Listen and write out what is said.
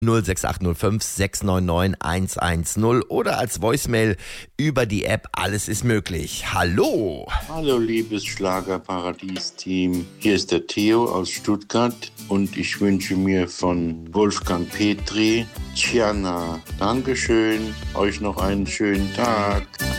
06805 699 110 oder als Voicemail über die App. Alles ist möglich. Hallo! Hallo liebes Schlagerparadies-Team. Hier ist der Theo aus Stuttgart und ich wünsche mir von Wolfgang Petri, Tjana, Dankeschön, euch noch einen schönen Tag.